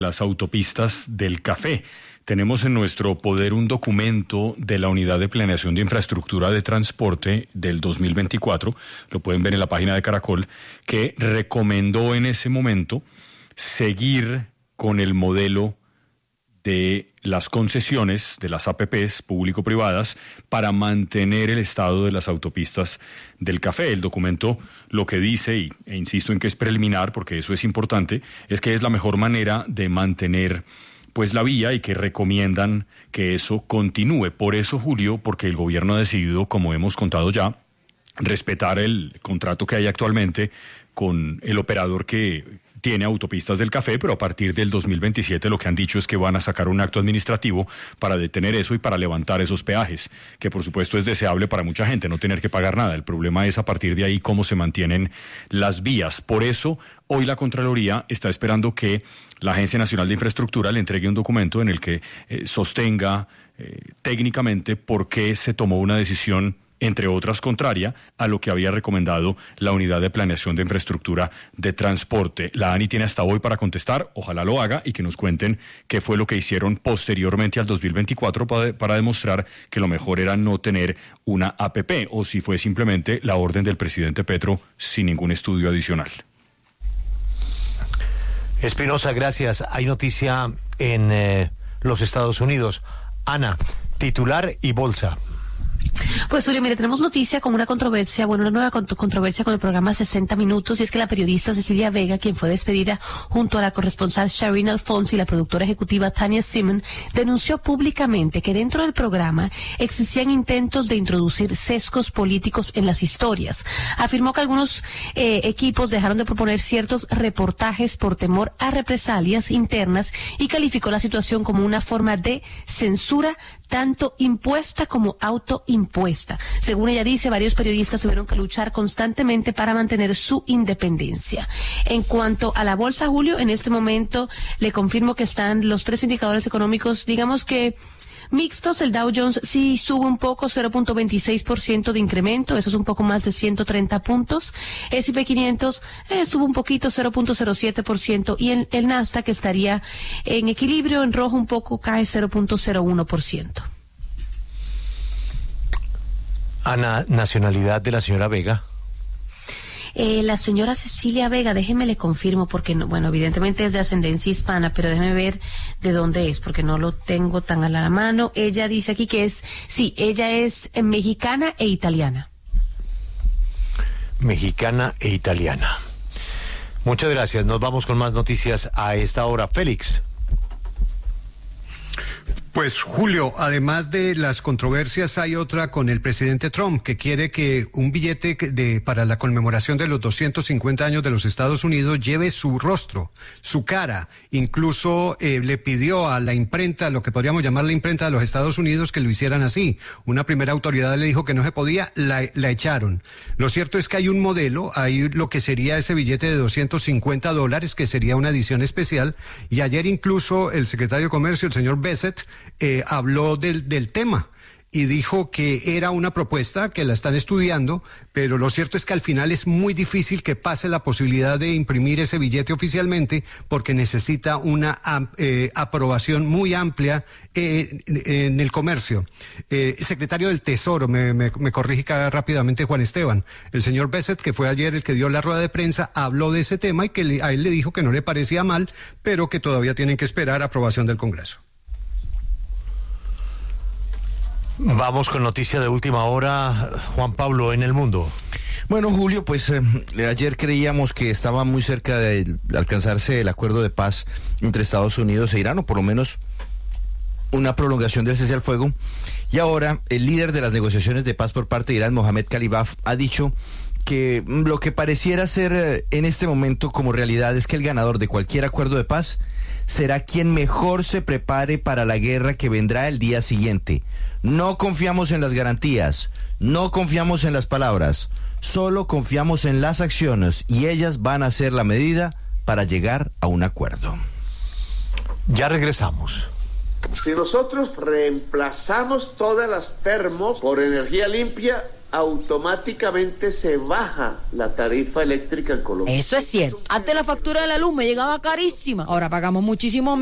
las autopistas del café. Tenemos en nuestro poder un documento de la Unidad de Planeación de Infraestructura de Transporte del 2024, lo pueden ver en la página de Caracol, que recomendó en ese momento seguir con el modelo de las concesiones, de las APPs público-privadas, para mantener el estado de las autopistas del café. El documento lo que dice, e insisto en que es preliminar porque eso es importante, es que es la mejor manera de mantener pues la vía y que recomiendan que eso continúe. Por eso, Julio, porque el gobierno ha decidido, como hemos contado ya, respetar el contrato que hay actualmente con el operador que tiene autopistas del café, pero a partir del 2027 lo que han dicho es que van a sacar un acto administrativo para detener eso y para levantar esos peajes, que por supuesto es deseable para mucha gente, no tener que pagar nada. El problema es a partir de ahí cómo se mantienen las vías. Por eso, hoy la Contraloría está esperando que la Agencia Nacional de Infraestructura le entregue un documento en el que sostenga técnicamente por qué se tomó una decisión, entre otras, contraria a lo que había recomendado la Unidad de Planeación de Infraestructura de Transporte. La ANI tiene hasta hoy para contestar, ojalá lo haga y que nos cuenten qué fue lo que hicieron posteriormente al 2024 para demostrar que lo mejor era no tener una APP, o si fue simplemente la orden del presidente Petro sin ningún estudio adicional. Espinosa, gracias. Hay noticia en los Estados Unidos. Ana, titular y bolsa. Pues Julio, mire, tenemos noticia con una controversia, una nueva controversia con el programa 60 Minutos, y es que la periodista Cecilia Vega, quien fue despedida junto a la corresponsal Shireen Alfonso y la productora ejecutiva Tania Simon, denunció públicamente que dentro del programa existían intentos de introducir sesgos políticos en las historias. Afirmó que algunos equipos dejaron de proponer ciertos reportajes por temor a represalias internas y calificó la situación como una forma de censura tanto impuesta como autoimpuesta. Según ella dice, varios periodistas tuvieron que luchar constantemente para mantener su independencia. En cuanto a la bolsa, Julio, en este momento le confirmo que están los tres indicadores económicos, digamos que mixtos. El Dow Jones sí sube un poco, 0.26% de incremento, eso es un poco más de 130 puntos. S&P 500 sube un poquito, 0.07%, y el Nasdaq estaría en equilibrio, en rojo un poco, cae 0.01%. Ana, nacionalidad de la señora Vega. La señora Cecilia Vega, déjeme le confirmo, porque no, bueno, evidentemente es de ascendencia hispana, pero déjeme ver de dónde es, porque no lo tengo tan a la mano. Ella dice aquí que ella es mexicana e italiana. Mexicana e italiana. Muchas gracias. Nos vamos con más noticias a esta hora. Félix. Pues Julio, además de las controversias, hay otra con el presidente Trump, que quiere que un billete para la conmemoración de los 250 años de los Estados Unidos lleve su rostro, su cara. Incluso le pidió a la imprenta, lo que podríamos llamar la imprenta de los Estados Unidos, que lo hicieran así. Una primera autoridad le dijo que no se podía, la echaron. Lo cierto es que hay un modelo, hay lo que sería ese billete de $250, que sería una edición especial, y ayer incluso el secretario de Comercio, el señor Bassett, habló del tema y dijo que era una propuesta que la están estudiando, pero lo cierto es que al final es muy difícil que pase la posibilidad de imprimir ese billete oficialmente, porque necesita una aprobación muy amplia en el comercio. Secretario del Tesoro, me corrige rápidamente Juan Esteban, el señor Bassett, que fue ayer el que dio la rueda de prensa, habló de ese tema y que a él le dijo que no le parecía mal, pero que todavía tienen que esperar aprobación del Congreso. Vamos con noticia de última hora, Juan Pablo, en el mundo. Bueno, Julio, pues ayer creíamos que estaba muy cerca de alcanzarse el acuerdo de paz entre Estados Unidos e Irán, o por lo menos una prolongación del cese al fuego, y ahora el líder de las negociaciones de paz por parte de Irán, Mohammad Khalibaf, ha dicho que lo que pareciera ser en este momento como realidad es que el ganador de cualquier acuerdo de paz será quien mejor se prepare para la guerra que vendrá el día siguiente. No confiamos en las garantías, no confiamos en las palabras, solo confiamos en las acciones, y ellas van a ser la medida para llegar a un acuerdo. Ya regresamos. Si nosotros reemplazamos todas las termos por energía limpia, automáticamente se baja la tarifa eléctrica en Colombia. Eso es cierto. Antes la factura de la luz me llegaba carísima. Ahora pagamos muchísimo